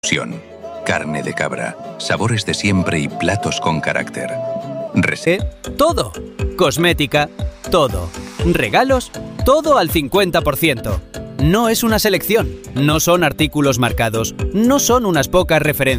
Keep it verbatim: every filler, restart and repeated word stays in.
Carne de cabra, sabores de siempre y platos con carácter. Rese- Todo. Cosmética, todo. Regalos, todo al cincuenta por ciento. No es una selección, no son artículos marcados, no son unas pocas referencias.